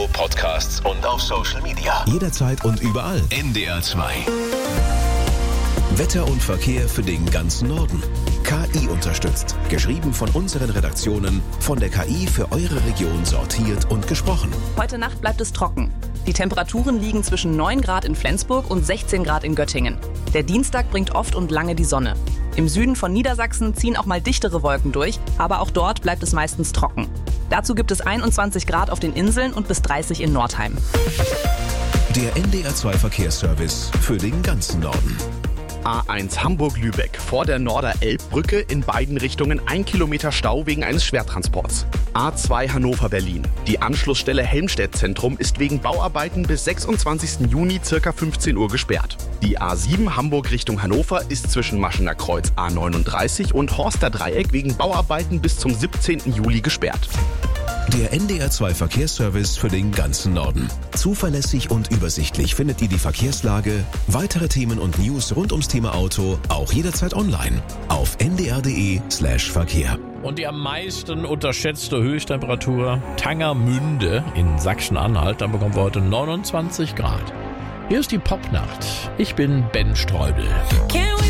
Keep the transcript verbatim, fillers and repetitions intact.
Radio, Podcasts und auf Social Media. Jederzeit und überall. N D R zwei. Wetter und Verkehr für den ganzen Norden. K I unterstützt. Geschrieben von unseren Redaktionen, von der K I für eure Region sortiert und gesprochen. Heute Nacht bleibt es trocken. Die Temperaturen liegen zwischen neun Grad in Flensburg und sechzehn Grad in Göttingen. Der Dienstag bringt oft und lange die Sonne. Im Süden von Niedersachsen ziehen auch mal dichtere Wolken durch, aber auch dort bleibt es meistens trocken. Dazu gibt es einundzwanzig Grad auf den Inseln und bis dreißig in Nordheim. Der N D R zwei Verkehrsservice für den ganzen Norden. A eins Hamburg-Lübeck vor der Norder-Elb-Brücke in beiden Richtungen ein Kilometer Stau wegen eines Schwertransports. A zwei Hannover-Berlin. Die Anschlussstelle Helmstedt-Zentrum ist wegen Bauarbeiten bis sechsundzwanzigsten Juni ca. fünfzehn Uhr gesperrt. Die A sieben Hamburg Richtung Hannover ist zwischen Maschener Kreuz A neununddreißig und Horster Dreieck wegen Bauarbeiten bis zum siebzehnten Juli gesperrt. Der N D R zwei Verkehrsservice für den ganzen Norden. Zuverlässig und übersichtlich findet ihr die Verkehrslage, weitere Themen und News rund ums Thema Auto auch jederzeit online auf n d r punkt d e slash Verkehr. Und die am meisten unterschätzte Höchsttemperatur Tangermünde in Sachsen-Anhalt. Da bekommen wir heute neunundzwanzig Grad. Hier ist die Popnacht. Ich bin Ben Streubel.